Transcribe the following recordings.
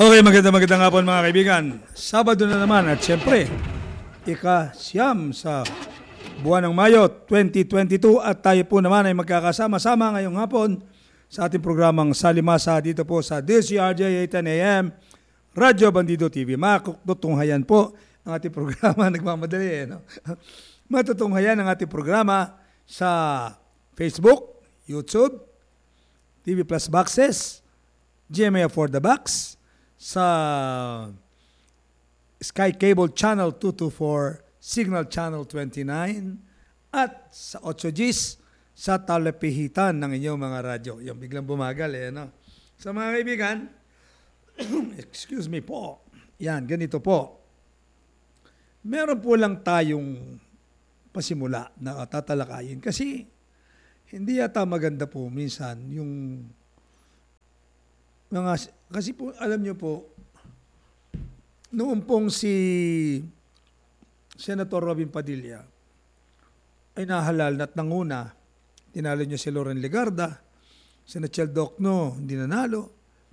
Okay, magandang hapon mga kaibigan. Sabado na naman at siyempre, ika-siyam sa buwan ng Mayo 2022 at tayo po naman ay magkakasama-sama ngayong hapon sa ating programang Salimasa dito po sa DCRJ 810 AM, Radyo Bandido TV. Matutunghayan po ang ating programa, nagmamadali no? Matutunghayan ang ating programa sa Facebook, YouTube, TV Plus Boxes, GMA for the Box, sa Sky Cable Channel 224, Signal Channel 29, at sa 8Gs sa talapihitan ng inyong mga radyo. Yung biglang bumagal no? Sa mga kaibigan, excuse me po, yan, ganito po. Meron po lang tayong pasimula na tatalakayin kasi hindi yata maganda po minsan yung mga, kasi po, alam nyo po, noong pong si Senator Robin Padilla ay nahalal at nanguna, tinalo niya si Loren Legarda, si Nachel Docno, hindi nanalo.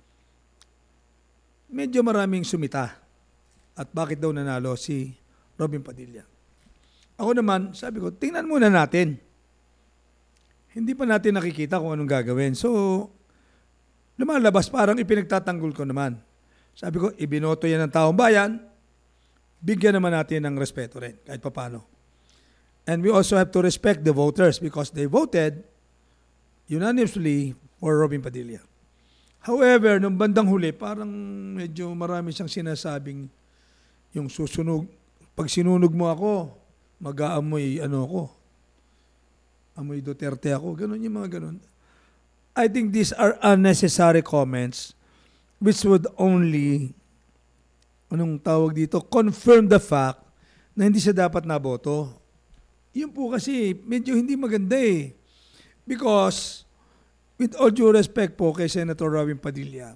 Medyo maraming sumita. At bakit daw nanalo si Robin Padilla? Ako naman, sabi ko, tingnan muna natin. Hindi pa natin nakikita kung anong gagawin. So, lumalabas parang ipinagtatanggol ko naman. Sabi ko, ibinoto yan ng taong bayan, bigyan naman natin ng respeto rin, kahit papano. And we also have to respect the voters because they voted unanimously for Robin Padilla. However, nung bandang huli, parang medyo marami siyang sinasabing yung susunog. Pag sinunog mo ako, mag-aamoy ako. Amoy Duterte ako. Ganon yung mga ganon. I think these are unnecessary comments which would only, anong tawag dito, confirm the fact na hindi siya dapat naboto. Yun po kasi medyo hindi maganda eh. Because, with all due respect po kay Senator Robin Padilla,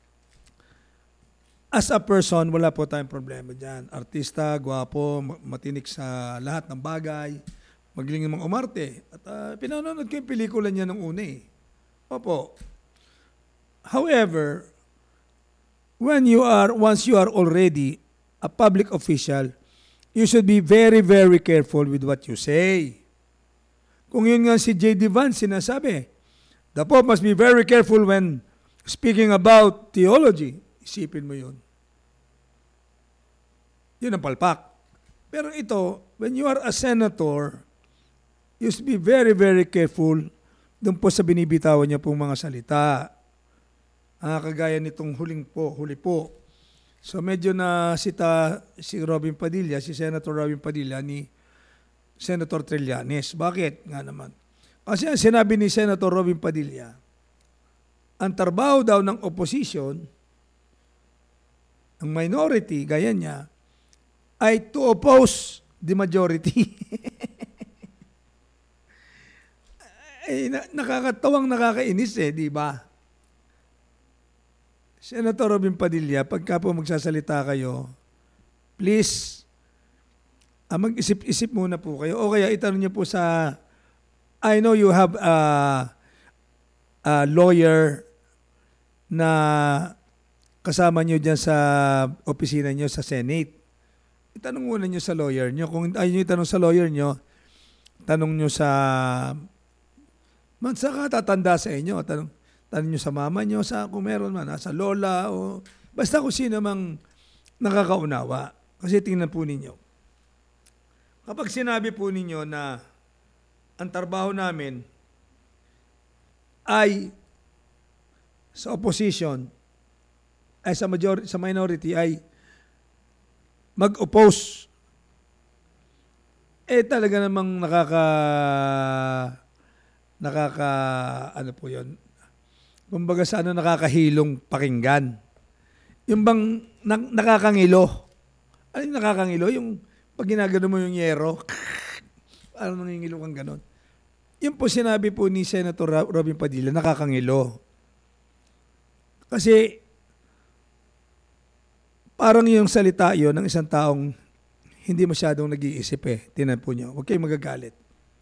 as a person, wala po tayong problema dyan. Artista, gwapo, matinik sa lahat ng bagay, magaling namang umarte. At pinanonood ko yung pelikula niya nung una eh. Opo. However, once you are already a public official, you should be very, very careful with what you say. Kung yun nga si J.D. Vance sinasabi, the Pope must be very careful when speaking about theology. Isipin mo yun. Yun ang palpak. Pero ito, when you are a senator, you should be very, very careful doon po sa binibitawan niya pong mga salita. Kagaya nitong huli po. So medyo nasita si Robin Padilla, si Senator Robin Padilla ni Senator Trillanes. Bakit? Nga naman. Kasi ang sinabi ni Senator Robin Padilla, ang trabaho daw ng opposition, ng minority, gaya niya, ay to oppose the majority. Nakakatawang nakakainis di ba? Senator Robin Padilla, pagka po magsasalita kayo, please, mag-isip-isip muna po kayo. O kaya itanong niyo po sa, I know you have a lawyer na kasama niyo dyan sa opisina niyo sa Senate. Itanong muna niyo sa lawyer niyo. Kung ayaw niyo itanong sa lawyer niyo, tanong niyo sa saka tatanda sa inyo. Tanong niyo sa mama niyo, kung meron man, sa lola, o basta kung sino mang nakakaunawa. Kasi tingnan po ninyo. Kapag sinabi po ninyo na ang trabaho namin ay sa opposition, ay sa minority ay mag-oppose, talaga namang ano po yun, kumbaga sa nakakahilong pakinggan. Yung bang nakakangilo. Ano yung nakakangilo? Yung pag ginagano mo yung yero, parang nangingilo kang ganon. Yung po sinabi po ni Senator Robin Padilla, nakakangilo. Kasi parang yung salita yon ng isang taong hindi masyadong nag-iisip Tinan po nyo. Huwag kayong magagalit.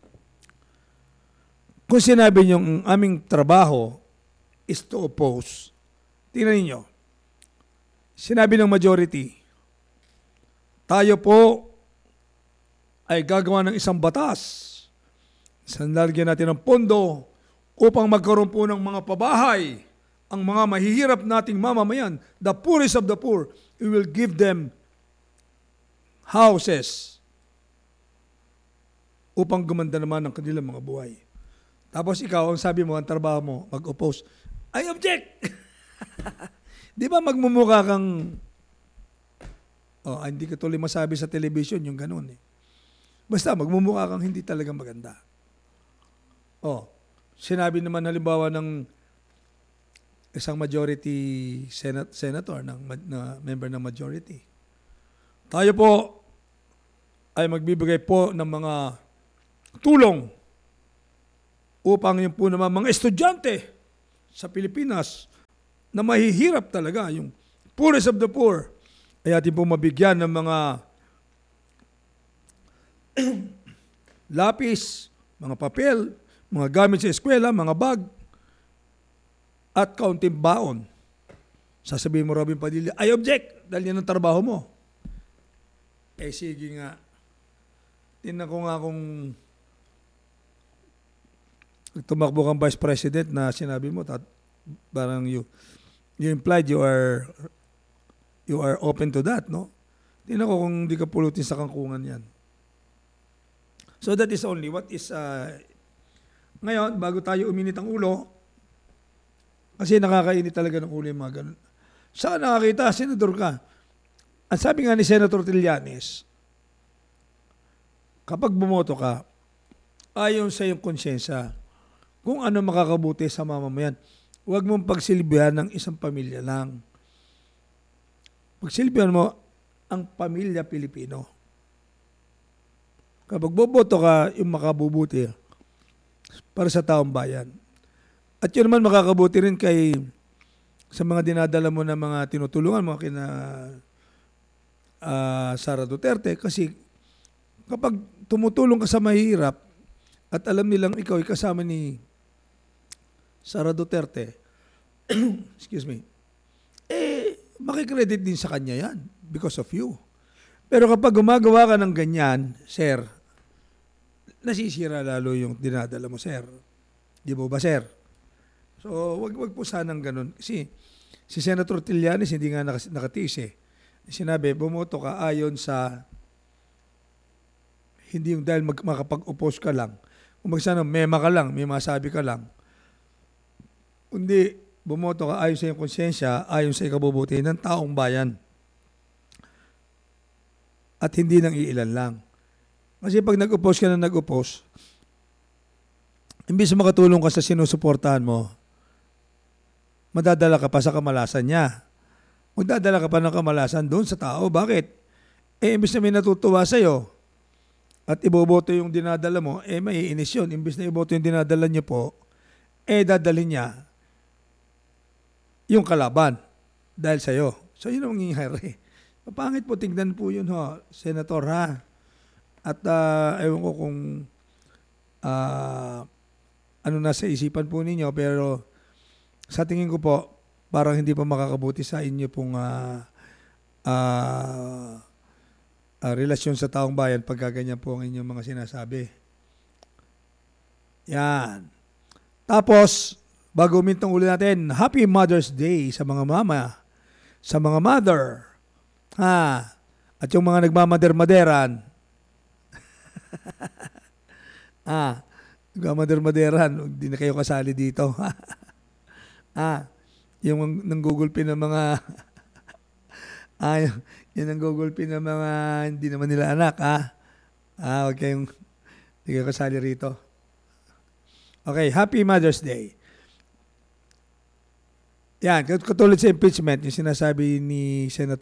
Kung sinabi nyo, ang aming trabaho is to oppose, tingnan ninyo, sinabi ng majority, tayo po ay gagawa ng isang batas. Sanlalagyan natin ng pondo upang magkaroon po ng mga pabahay ang mga mahihirap nating mamamayan, the poorest of the poor. We will give them houses upang gumanda naman ang kanilang mga buhay. Tapos ikaw, ang sabi mo, ang trabaho mo, mag-oppose. I object! Di ba magmumukha kang, hindi ko tuloy masabi sa television yung ganun eh. Basta magmumukha kang hindi talaga maganda. Sinabi naman halimbawa ng isang majority senator, na member ng majority. Tayo po ay magbibigay po ng mga tulong upang yung po naman mga estudyante sa Pilipinas na mahihirap talaga, yung poorest of the poor, ay atin po mabigyan ng mga lapis, mga papel, mga gamit sa eskwela, mga bag, at kaunting baon. Sasabihin mo, Robin Padilla, I object, dahil yan ang trabaho mo. Sige nga. Tingnan ko nga kung tumakbo kang vice president na sinabi mo, parang you implied you are open to that, no? Tingnan ko kung di ka pulutin sa kangkungan yan. So that is only what is ngayon, bago tayo uminit ang ulo, kasi nakakainit talaga ng ulo yung mga ganun. Saan nakakita, senador ka? Ang sabi nga ni Senator Trillanes, kapag bumoto ka, ayon sa iyong konsyensya, kung ano makakabuti sa mamamayan, huwag mong pagsilbihan ng isang pamilya lang. Pagsilbihan mo ang pamilya Pilipino. Kapag boboto ka, yung makabubuti para sa taong bayan. At yun naman makakabuti rin sa mga dinadala mo na mga tinutulungan mo kina Sara Duterte, kasi kapag tumutulong ka sa mahirap at alam nilang ikaw ay kasama ni Sara Duterte, excuse me, makikredit din sa kanya yan because of you. Pero kapag gumagawa ka ng ganyan, sir, nasisira lalo yung dinadala mo, sir. Di mo ba, sir? So, wag po sanang ganun. Kasi si Senator Trillanes hindi nga nakatiis eh. Sinabi, bumoto ka ayon sa hindi yung dahil makapag-oppose ka lang. Kung magsana, mema ka lang, may masabi ka lang. Kundi, bumoto ka ayon sa iyong konsensya, ayon sa ikabubuti ng taong bayan. At hindi ng iilan lang. Kasi pag nag-oppose ka na nag-oppose, imbis makatulong ka sa sinusuportahan mo, madadala ka pa sa kamalasan niya. Magdadala ka pa ng kamalasan doon sa tao. Bakit? Imbis na may natutuwa sa'yo at iboboto yung dinadala mo, maiinis yun. Imbis na iboto yung dinadala niyo po, dadalhin niya yung kalaban dahil sa'yo. So, yun ang mangyayari. Papangit po, tingnan po yun, Senator, ha? At ewan ko kung ano nasa isipan po ninyo, pero sa tingin ko po, parang hindi pa makakabuti sa inyo pong relasyon sa taong bayan pagka ganyan po ang inyong mga sinasabi. Yan. Tapos, bago umintong ulo natin, Happy Mother's Day sa mga mama, sa mga mother, at yung mga nagmamader-maderan, nagmamader-maderan, hindi na kayo kasali dito. Yung nanggugulpi ng mga yung nanggugulpi ng mga hindi naman nila anak, huwag kayong hindi kayo kasali rito. Okay, Happy Mother's Day. Yan, katulad sa impeachment, yung sinasabi ni Senator